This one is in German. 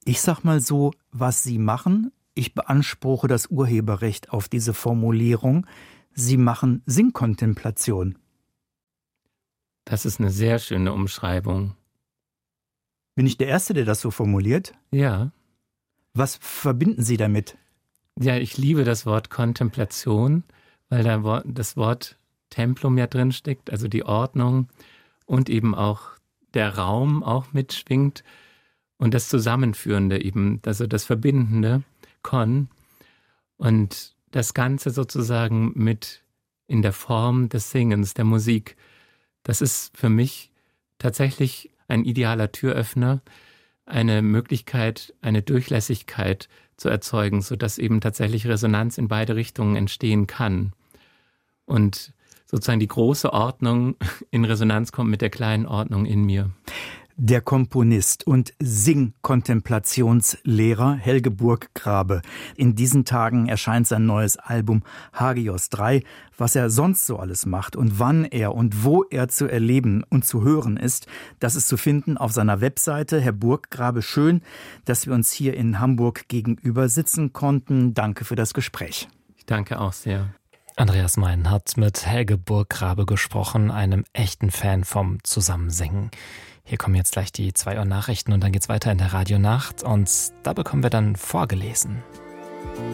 Ich sag mal so, was Sie machen, ich beanspruche das Urheberrecht auf diese Formulierung, Sie machen Singkontemplation. Das ist eine sehr schöne Umschreibung. Bin ich der Erste, der das so formuliert? Ja. Was verbinden Sie damit? Ja, ich liebe das Wort Kontemplation, weil da das Wort Templum ja drin steckt, also die Ordnung und eben auch der Raum auch mitschwingt und das Zusammenführende eben, also das Verbindende, Kon, und das Ganze sozusagen mit in der Form des Singens, der Musik. Das ist für mich tatsächlich ein idealer Türöffner, eine Möglichkeit, eine Durchlässigkeit zu erzeugen, sodass eben tatsächlich Resonanz in beide Richtungen entstehen kann. Und sozusagen die große Ordnung in Resonanz kommt mit der kleinen Ordnung in mir. Der Komponist und Singkontemplationslehrer Helge Burggrabe. In diesen Tagen erscheint sein neues Album Hagios 3. Was er sonst so alles macht und wann er und wo er zu erleben und zu hören ist, das ist zu finden auf seiner Webseite. Herr Burggrabe, schön, dass wir uns hier in Hamburg gegenüber sitzen konnten. Danke für das Gespräch. Ich danke auch sehr. Andreas Mein hat mit Helge Burggrabe gesprochen, einem echten Fan vom Zusammensingen. Hier kommen jetzt gleich die 2 Uhr Nachrichten und dann geht's weiter in der Radionacht und da bekommen wir dann vorgelesen.